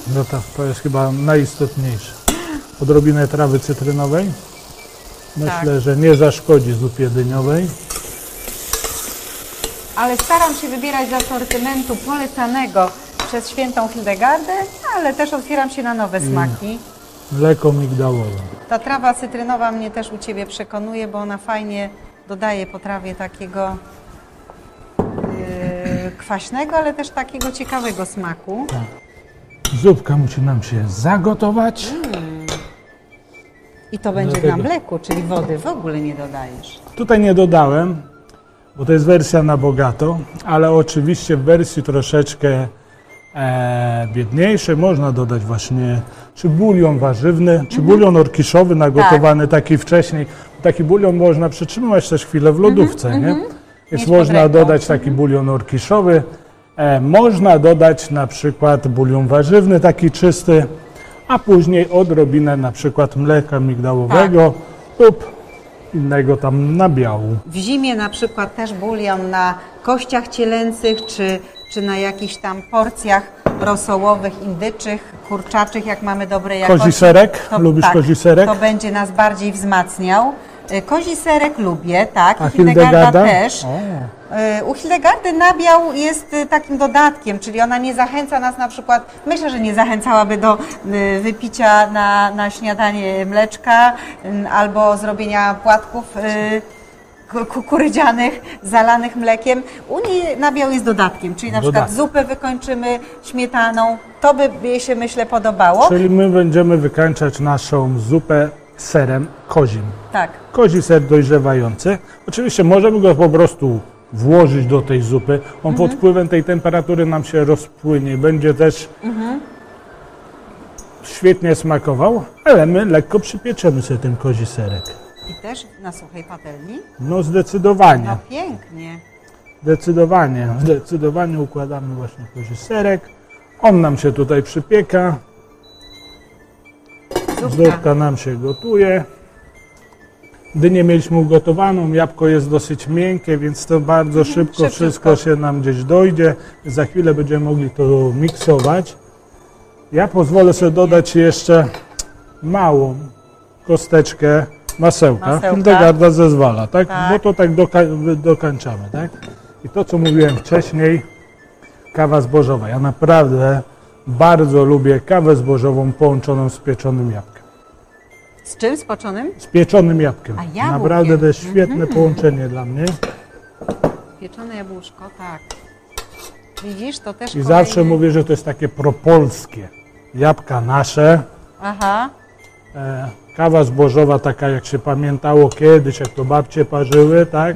No to jest chyba najistotniejsze. Odrobinę trawy cytrynowej. Myślę, że nie zaszkodzi zupie dyniowej. Ale staram się wybierać z asortymentu polecanego przez świętą Hildegardę, ale też otwieram się na nowe smaki. Mleko migdałowe. Ta trawa cytrynowa mnie też u Ciebie przekonuje, bo ona fajnie dodaje potrawie takiego kwaśnego, ale też takiego ciekawego smaku. Tak. Zupka musi nam się zagotować. I to będzie na mleku, czyli wody w ogóle nie dodajesz. Tutaj nie dodałem, bo to jest wersja na bogato, ale oczywiście w wersji troszeczkę biedniejszej można dodać właśnie czy bulion warzywny, czy bulion orkiszowy nagotowany taki wcześniej. Taki bulion można przetrzymywać też chwilę w lodówce, nie? Więc można dodać taki bulion orkiszowy. Można dodać na przykład bulion warzywny, taki czysty, a później odrobinę na przykład mleka migdałowego lub innego tam nabiału. W zimie na przykład też bulion na kościach cielęcych, czy na jakichś tam porcjach rosołowych, indyczych, kurczaczych, jak mamy dobrej jakości. Kozi serek? Lubisz kozi serek? To będzie nas bardziej wzmacniał. Kozi serek lubię, tak. A I Hildegarda też. O. U Hildegardy nabiał jest takim dodatkiem, czyli ona nie zachęca nas na przykład, myślę, że nie zachęcałaby do wypicia na śniadanie mleczka albo zrobienia płatków kukurydzianych zalanych mlekiem. U niej nabiał jest dodatkiem, czyli na przykład zupę wykończymy śmietaną. To by jej się, myślę, podobało. Czyli my będziemy wykańczać naszą zupę serem kozim. Tak. Kozi ser dojrzewający. Oczywiście możemy go po prostu włożyć do tej zupy. On pod wpływem tej temperatury nam się rozpłynie. Będzie też świetnie smakował, ale my lekko przypieczemy sobie ten kozi serek. I też na suchej patelni? No zdecydowanie. No pięknie. Zdecydowanie układamy właśnie kozi serek. On nam się tutaj przypieka. Zupka nam się gotuje. Dynię mieliśmy ugotowaną, jabłko jest dosyć miękkie, więc to bardzo szybko wszystko się nam gdzieś dojdzie. Za chwilę będziemy mogli to miksować. Ja pozwolę sobie dodać jeszcze małą kosteczkę masełka. Hildegarda zezwala, tak? Bo to tak dokańczamy, tak? I to, co mówiłem wcześniej, kawa zbożowa. Ja naprawdę bardzo lubię kawę zbożową połączoną z pieczonym jabłkiem. Z czym? Z poczonym? Z pieczonym jabłkiem. A jabłkiem. Naprawdę to jest świetne połączenie dla mnie. Pieczone jabłuszko, tak. Widzisz, to też I zawsze mówię, że to jest takie propolskie. Jabłka nasze. Aha. Kawa zbożowa taka, jak się pamiętało kiedyś, jak to babcie parzyły, tak?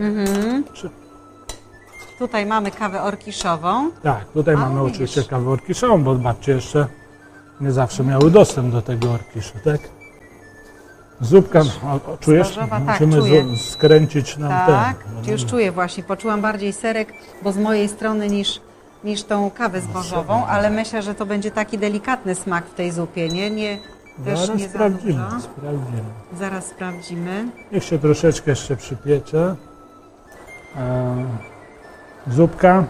Tutaj mamy kawę orkiszową. Tak, tutaj mamy oczywiście kawę orkiszową, bo babcie jeszcze nie zawsze miały dostęp do tego orkiszu, tak? Zupka, czujesz? Zbożowa, Musimy czuję. skręcić nam Tak, ten. już czuję właśnie. Poczułam bardziej serek, bo z mojej strony niż tą kawę zbożową, ale myślę, że to będzie taki delikatny smak w tej zupie, nie? Też Zaraz nie za sprawdzimy, dużo. sprawdzimy. Zaraz sprawdzimy. Niech się troszeczkę jeszcze przypiecze. Zupka.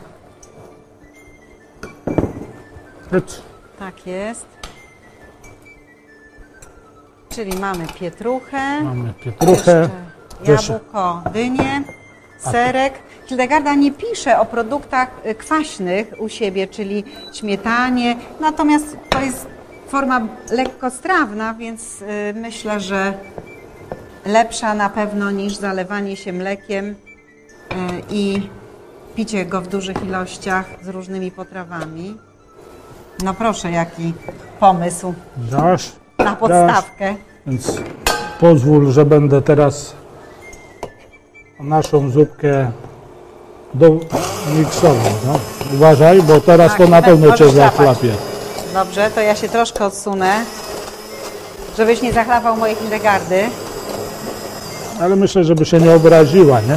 Tak jest. Czyli mamy pietruchę. Mamy pietruchę. Jabłko, dynię, serek. Hildegarda nie pisze o produktach kwaśnych u siebie, czyli śmietanie, natomiast to jest forma lekkostrawna, więc myślę, że lepsza na pewno niż zalewanie się mlekiem i picie go w dużych ilościach z różnymi potrawami. No proszę, jaki pomysł na podstawkę. Więc pozwól, że będę teraz naszą zupkę miksował. No. Uważaj, bo teraz Tak, to na tak, pewno cię możesz zachlapie. Dobrze, to ja się troszkę odsunę, żebyś nie zachlapał mojej Hildegardy. Ale myślę, żeby się nie obraziła, nie?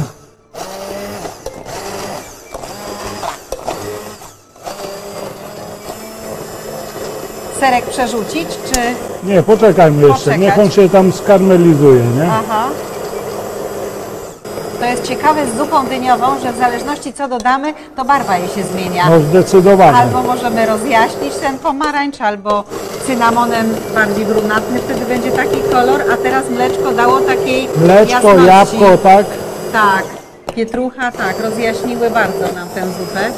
Serek przerzucić, czy... Nie, poczekajmy jeszcze, niech on się tam skarmelizuje, nie? Aha. To jest ciekawe z zupą dyniową, że w zależności co dodamy, to barwa jej się zmienia. No zdecydowanie. Albo możemy rozjaśnić ten pomarańcz, albo cynamonem bardziej brunatny, wtedy będzie taki kolor, a teraz mleczko dało takiej Mleczko, jasności. jabłko, tak? Tak, pietrucha, tak, rozjaśniły bardzo nam tę zupę.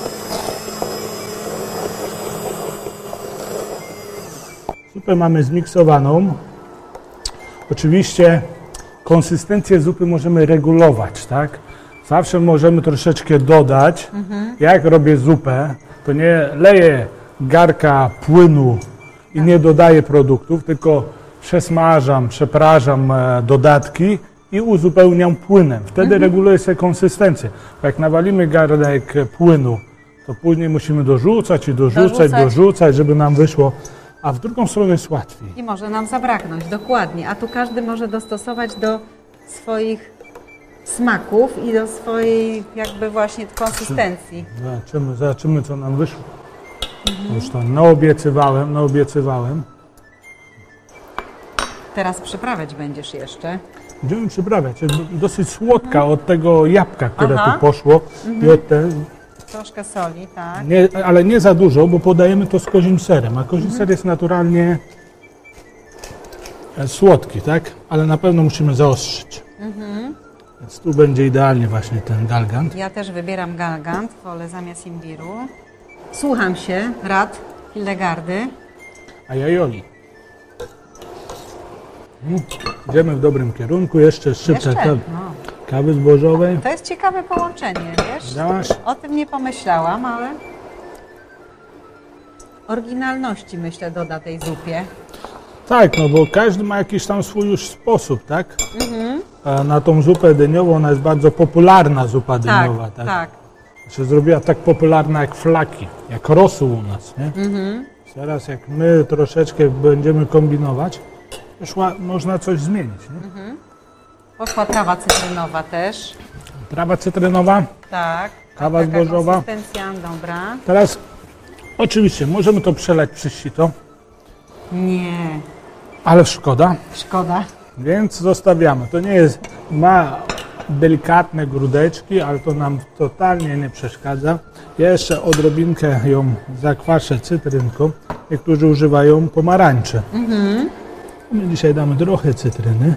Zupę mamy zmiksowaną. Oczywiście konsystencję zupy możemy regulować, tak? Zawsze możemy troszeczkę dodać. Jak robię zupę, to nie leję garka płynu i nie dodaję produktów, tylko przesmażam, przeprażam dodatki i uzupełniam płynem. Wtedy reguluję sobie konsystencję. Bo jak nawalimy garnek płynu, to później musimy dorzucać i dorzucać, żeby nam wyszło. A w drugą stronę jest łatwiej. I może nam zabraknąć, dokładnie. A tu każdy może dostosować do swoich smaków i do swojej jakby właśnie konsystencji. Zobaczymy co nam wyszło. Już to naobiecywałem. Teraz przyprawiać będziesz jeszcze. Będziemy przyprawiać. Jest dosyć słodka od tego jabłka, które Aha. tu poszło. I od Troszkę soli, tak. ale nie za dużo, bo podajemy to z kozim serem. A kozi ser jest naturalnie słodki, tak? Ale na pewno musimy zaostrzyć. Więc tu będzie idealnie właśnie ten galgant. Ja też wybieram galgant, wolę zamiast imbiru. Słucham się rad Hildegardy. A ja Joli. Idziemy w dobrym kierunku. Jeszcze szczyptę kawy zbożowej. To jest ciekawe połączenie, wiesz? Widziałaś? O tym nie pomyślałam, ale oryginalności myślę doda tej zupie. Tak, no bo każdy ma jakiś tam swój już sposób, tak? A na tą zupę dyniową, ona jest bardzo popularna zupa dyniowa, tak? Tak. Się zrobiła tak popularna jak flaki, jak rosół u nas, nie? Teraz jak my troszeczkę będziemy kombinować, już można coś zmienić, nie? Poszła trawa cytrynowa też. Trawa cytrynowa, Tak. kawa Taka zbożowa. konsystencja, dobra. Teraz oczywiście możemy to przelać przez sito, Nie, ale szkoda, szkoda. więc zostawiamy. To nie jest, ma delikatne grudeczki, ale to nam totalnie nie przeszkadza. Ja jeszcze odrobinkę ją zakwaszę cytrynką. Niektórzy używają pomarańczy. My dzisiaj damy trochę cytryny.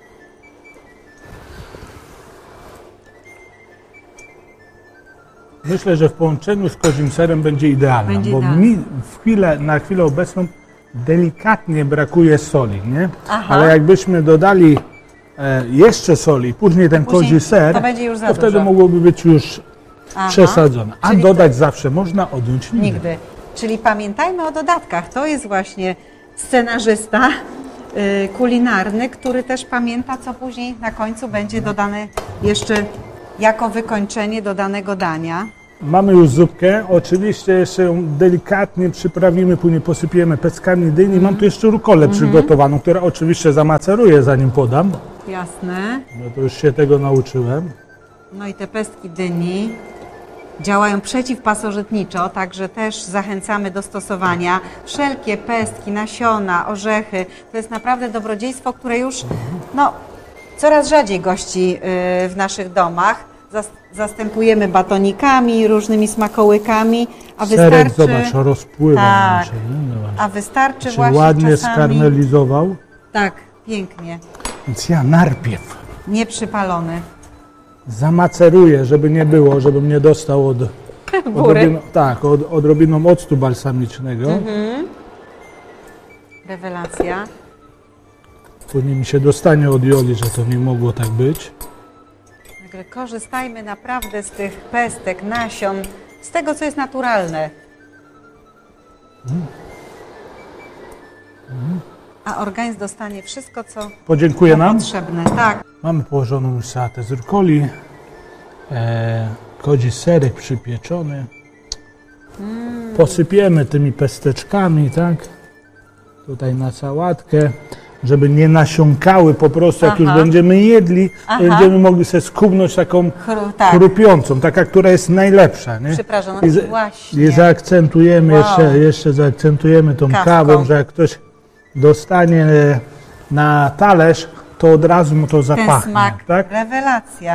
Myślę, że w połączeniu z kozim serem będzie idealna, Będzie bo idealna. mi na chwilę obecną delikatnie brakuje soli, nie? Aha. Ale jakbyśmy dodali jeszcze soli, później ten Później kozi ser, to będzie już za to wtedy dużo. mogłoby być już Aha. przesadzone. A Czyli dodać zawsze można, odjąć nigdy. Nigdy. Czyli pamiętajmy o dodatkach. To jest właśnie scenarzysta kulinarny, który też pamięta, co później na końcu będzie dodane jeszcze jako wykończenie do danego dania. Mamy już zupkę, oczywiście jeszcze ją delikatnie przyprawimy, później posypiemy peckami dyni. Mam tu jeszcze rukolę przygotowaną, która oczywiście zamaceruję zanim podam, Jasne. no to już się tego nauczyłem. No i te pestki dyni działają przeciwpasożytniczo, także też zachęcamy do stosowania. Wszelkie pestki, nasiona, orzechy, to jest naprawdę dobrodziejstwo, które już coraz rzadziej gości w naszych domach. Zastępujemy batonikami, różnymi smakołykami, a Serek, wystarczy, zobacz, rozpływa nam Tak. się. Nie? Zobacz. a wystarczy Się właśnie ładnie czasami... skarmelizował, Tak, pięknie, więc ja najpierw nieprzypalony. zamaceruję, żeby nie było, żebym nie dostał Bury. odrobiną octu balsamicznego. Rewelacja. Później mi się dostanie od Joli, że to nie mogło tak być. Także korzystajmy naprawdę z tych pestek, nasion, z tego, co jest naturalne. A organizm dostanie wszystko, co Podziękuję nam. potrzebne. Tak. Mamy położoną już sałatę z rukoli, kodzi serek przypieczony. Posypiemy tymi pesteczkami, tak? Tutaj na sałatkę, żeby nie nasiąkały po prostu, jak już będziemy jedli, to będziemy mogli sobie skubnąć taką Tak. chrupiącą, taka, która jest najlepsza, nie? Przyprażona. I Właśnie. zaakcentujemy, Wow. jeszcze zaakcentujemy tą Kawką. kawą, że jak ktoś dostanie na talerz, to od razu mu to Ten zapachnie, smak, tak? rewelacja.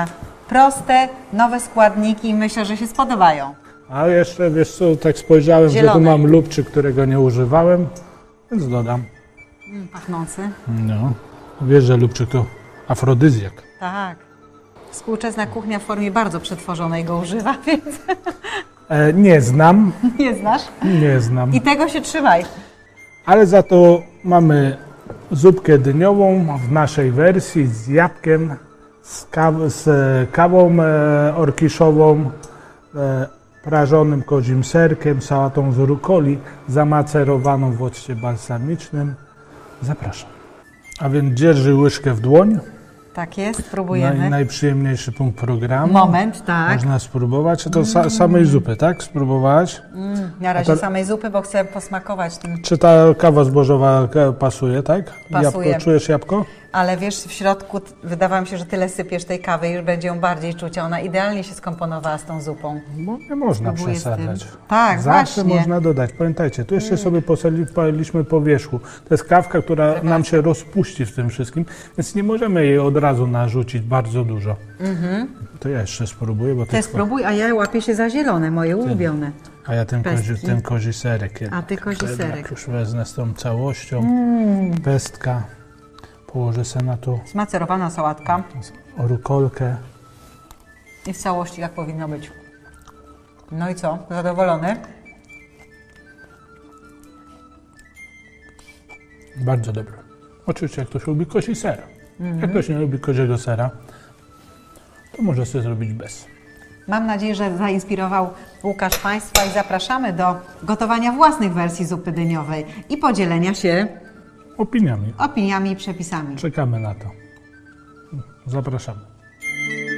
Proste, nowe składniki, myślę, że się spodobają. A jeszcze, wiesz co, tak spojrzałem, że tu Zielone. mam lubczyk, którego nie używałem, więc dodam. Pachnący. No. Wiesz, że lubczyk to afrodyzjak. Tak. Współczesna kuchnia w formie bardzo przetworzonej go używa, więc Nie znam, nie znasz. nie znam. I tego się trzymaj. Ale za to mamy zupkę dyniową w naszej wersji z jabłkiem, z kawą orkiszową, prażonym kozim serkiem, sałatą z rukoli, zamacerowaną w occie balsamicznym. Zapraszam. A więc dzierży łyżkę w dłoń. Tak jest, spróbujemy. Najprzyjemniejszy punkt programu. Moment, tak. Można spróbować. To samej zupy, tak? Spróbować. Na razie A to- samej zupy, bo chcę posmakować tym. Czy ta kawa zbożowa pasuje, tak? Pasuje. Jabłko, czujesz jabłko? Ale wiesz, w środku wydawało mi się, że tyle sypiesz tej kawy, już będzie ją bardziej czuć. A ona idealnie się skomponowała z tą zupą. Bo nie można Spróbuję z tym. przesadzać. Tak, Zawsze właśnie. można dodać. Pamiętajcie, tu jeszcze sobie posoliliśmy po wierzchu. To jest kawka, która nam się rozpuści w tym wszystkim, więc nie możemy jej od razu narzucić bardzo dużo. To ja jeszcze spróbuję, bo Ty spróbuj, a ja łapię się za zielone, moje ulubione. A ja Pestki. ten kozi serek jednak. A ty kozi Jednak serek. już wezmę z tą całością. Pestka. Położę sobie na to Zmacerowana sałatka rukolkę. i w całości jak powinno być. No i co? Zadowolony? Bardzo dobre. Oczywiście, jak ktoś lubi kozi ser. Jak ktoś nie lubi koziego sera, to może sobie zrobić bez. Mam nadzieję, że zainspirował Łukasz Państwa i zapraszamy do gotowania własnych wersji zupy dyniowej i podzielenia się Opiniami. opiniami i przepisami. Czekamy na to. Zapraszamy.